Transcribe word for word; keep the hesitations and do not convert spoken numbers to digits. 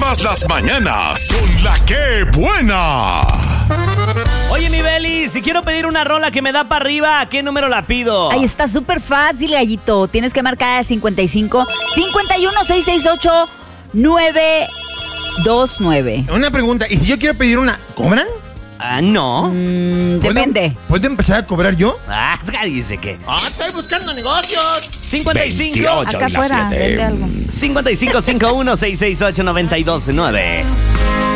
Todas las mañanas con La Que Buena. Oye, mi Beli, si quiero pedir una rola que me da para arriba, ¿a qué número la pido? Ahí está súper fácil, gallito. Tienes que marcar cincuenta y cinco, cincuenta y uno, seiscientos sesenta y ocho, nueve dos nueve. Una pregunta, ¿y si yo quiero pedir una, cobran? Ah, no. Mm, depende. ¿Puedo, ¿Puedo empezar a cobrar yo? Ah, dice que. ¡Ah, estoy buscando negocios! cincuenta y cinco. veintiocho Acá y las afuera, siete. vende algo. cincuenta y cinco, cincuenta y uno, seiscientos sesenta y ocho, noventa y dos nueve.